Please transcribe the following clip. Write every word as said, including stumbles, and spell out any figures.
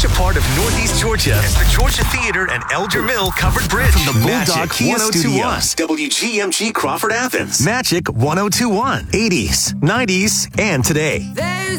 a part of Northeast Georgia as the Georgia Theater and Elder Mill Covered Bridge. From the Bulldog Kia Studios, W G M G Crawford Athens, Magic one oh two one, eighties, nineties, and today.